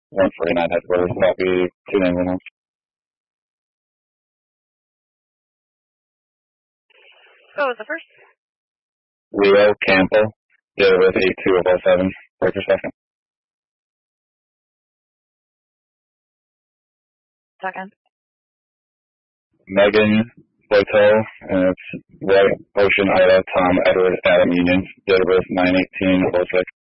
149 headquarters, copy 2911. What was the first? Leo Campbell, date of birth 8207, wait for a second. Second. Megan Boytel, and it's White Ocean Ida Tom Edward Adam Union, date of birth 9/18/06.